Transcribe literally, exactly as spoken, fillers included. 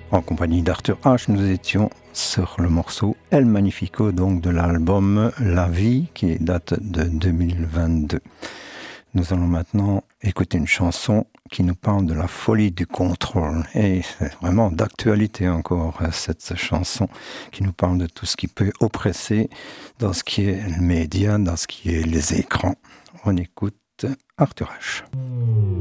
En compagnie d'Arthur H, nous étions sur le morceau El Magnifico, donc de l'album La Vie, qui date de deux mille vingt-deux. Nous allons maintenant écouter une chanson qui nous parle de la folie du contrôle. Et c'est vraiment d'actualité encore, cette chanson qui nous parle de tout ce qui peut oppresser dans ce qui est le média, dans ce qui est les écrans. On écoute Arthur H.